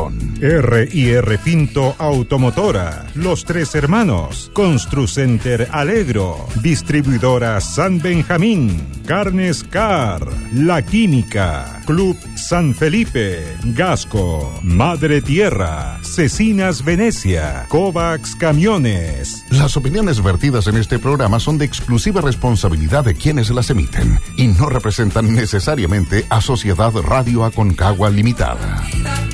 León. R&R Pinto Automotora, Los Tres Hermanos, Construcenter Alegro, Distribuidora San Benjamín, Carnes Car, La Química, Club San Felipe, Gasco, Madre Tierra, Cecinas Venecia, Kovacs Camiones. Las opiniones vertidas en este programa son de exclusiva responsabilidad de quienes las emiten y no representan necesariamente a Sociedad Radio Aconcagua Limitada.